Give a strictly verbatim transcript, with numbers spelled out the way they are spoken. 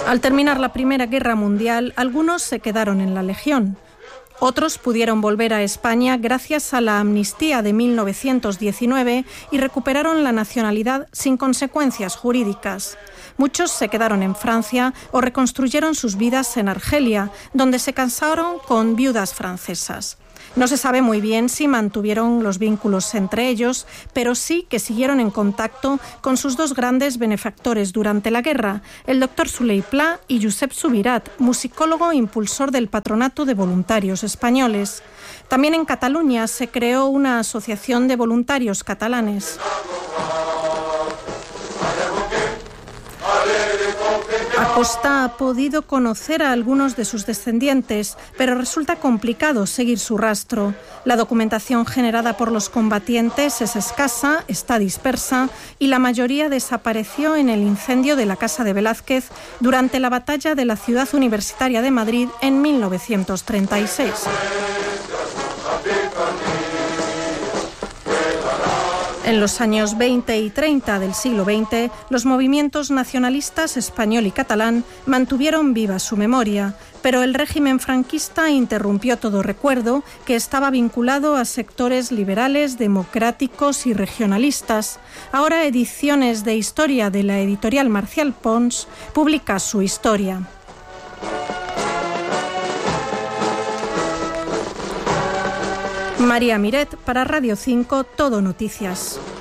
Al terminar la Primera Guerra Mundial, algunos se quedaron en la Legión. Otros pudieron volver a España gracias a la amnistía de mil novecientos diecinueve y recuperaron la nacionalidad sin consecuencias jurídicas. Muchos se quedaron en Francia o reconstruyeron sus vidas en Argelia, donde se casaron con viudas francesas. No se sabe muy bien si mantuvieron los vínculos entre ellos, pero sí que siguieron en contacto con sus dos grandes benefactores durante la guerra, el doctor Soler i Pla y Josep Subirat, musicólogo e impulsor del Patronato de Voluntarios Españoles. También en Cataluña se creó una asociación de voluntarios catalanes. Acosta ha podido conocer a algunos de sus descendientes, pero resulta complicado seguir su rastro. La documentación generada por los combatientes es escasa, está dispersa y la mayoría desapareció en el incendio de la Casa de Velázquez durante la batalla de la Ciudad Universitaria de Madrid en mil novecientos treinta y seis. En los años veinte y treinta del siglo veinte, los movimientos nacionalistas español y catalán mantuvieron viva su memoria, pero el régimen franquista interrumpió todo recuerdo que estaba vinculado a sectores liberales, democráticos y regionalistas. Ahora Ediciones de Historia de la editorial Marcial Pons publica su historia. María Miret para Radio cinco, Todo Noticias.